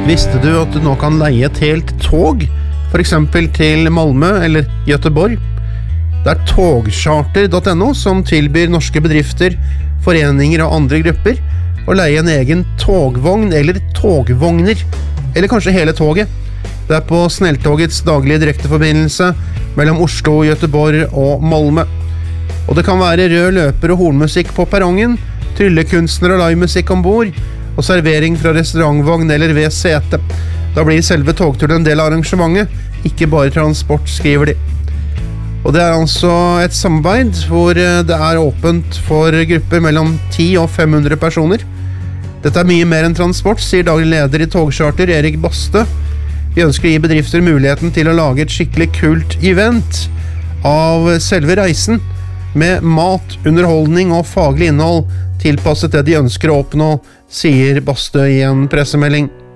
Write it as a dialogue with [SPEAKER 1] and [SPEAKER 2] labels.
[SPEAKER 1] Visste du at du nå kan leie et helt tog, for eksempel til Malmö eller Göteborg? Det er togcharter.no som tilbyr norske bedrifter, foreninger og andre grupper å leie en egen togvogn eller togvogner, eller kanskje hele toget. Det er på Snälltågets daglige direkteforbindelse mellom Oslo, Göteborg og Malmö. Og det kan være rød løper og hornmusikk på perrongen, tryllekunstner og livemusikk ombord, og servering fra restaurantvogn eller ved sete. Da blir selve togturen en del av arrangementet, ikke bare transport, skriver de. Og det er altså et samarbeid hvor det er åpent for grupper mellom 10 og 500 personer. Dette er mye mer enn transport, sier daglig leder i Togcharter, Erik Bastø. Vi ønsker å gi bedrifter muligheten til å lage et skikkelig kult event av selve reisen, med mat, underholdning og faglig innhold tilpasset det de ønsker å oppnå, sier Bastø i en pressemelding.